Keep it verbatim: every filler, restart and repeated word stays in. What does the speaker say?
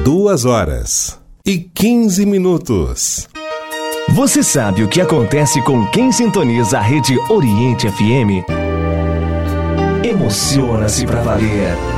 Duas horas e quinze minutos. Você sabe o que acontece com quem sintoniza a Rede Oriente F M? Emociona-se pra valer.